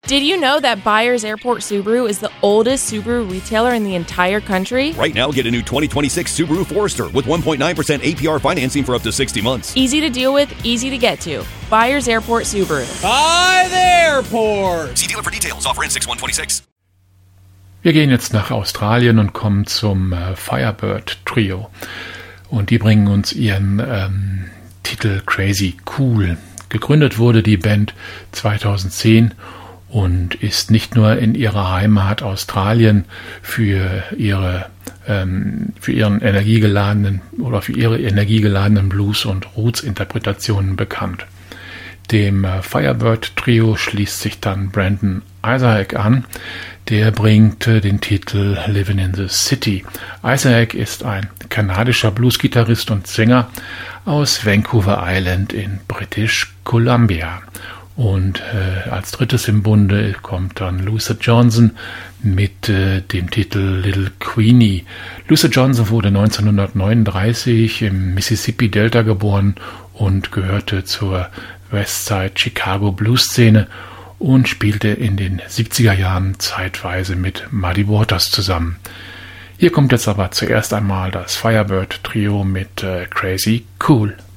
Did you know that Byers Airport Subaru is the oldest Subaru retailer in the entire country? Right now, get a new 2026 Subaru Forester with 1.9% APR financing for up to 60 months. Easy to deal with, easy to get to. Byers Airport Subaru. By the airport! See dealer for details. Offer in 6/126. Wir gehen jetzt nach Australien und kommen zum Firebird Trio. Und die bringen uns ihren Titel Crazy Cool. Gegründet wurde die Band 2010 und ist nicht nur in ihrer Heimat Australien für ihre energiegeladenen Blues- und Roots-Interpretationen bekannt. Dem Firebird-Trio schließt sich dann Brandon Isaac an. Der bringt den Titel Living in the City. Isaac ist ein kanadischer Bluesgitarrist und Sänger aus Vancouver Island in British Columbia. Und als drittes im Bunde kommt dann Luther Johnson mit dem Titel Little Queenie. Luther Johnson wurde 1939 im Mississippi-Delta geboren und gehörte zur Westside Chicago Blues-Szene und spielte in den 70er Jahren zeitweise mit Muddy Waters zusammen. Hier kommt jetzt aber zuerst einmal das Firebird Trio mit Crazy Cool.